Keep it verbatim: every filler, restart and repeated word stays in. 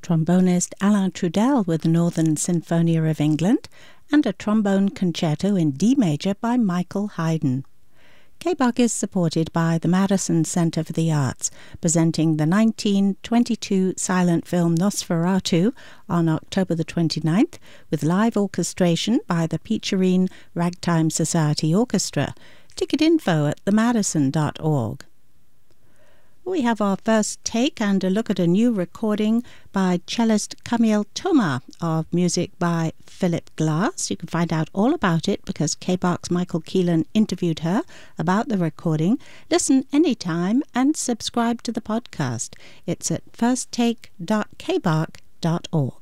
trombonist Alain Trudel with the Northern Sinfonia of England, and a trombone concerto in D major by Michael Haydn. K B O C is supported by the Madison Center for the Arts, presenting the nineteen twenty-two silent film Nosferatu on October the twenty-ninth, with live orchestration by the Peacherine Ragtime Society Orchestra. Ticket info at the madison dot org. We have our first take and a look at a new recording by cellist Camille Thomas of music by Philip Glass. You can find out all about it because K B O C's Michael Keelan interviewed her about the recording. Listen anytime and subscribe to the podcast. It's at first take dot k b o c dot org.